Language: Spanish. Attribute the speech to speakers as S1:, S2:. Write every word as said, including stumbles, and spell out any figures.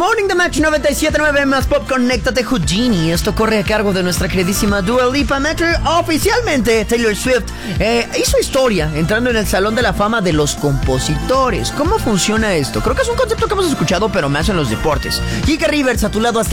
S1: Morning the Match noventa y siete punto nueve más Pop, conéctate Houdini. Esto corre a cargo de nuestra queridísima Dua Lipa. Metro, oficialmente Taylor Swift eh, hizo historia entrando en el Salón de la Fama de los Compositores. ¿Cómo funciona esto? Creo que es un concepto que hemos escuchado, pero más en los deportes. Giga Rivers, a tu lado hasta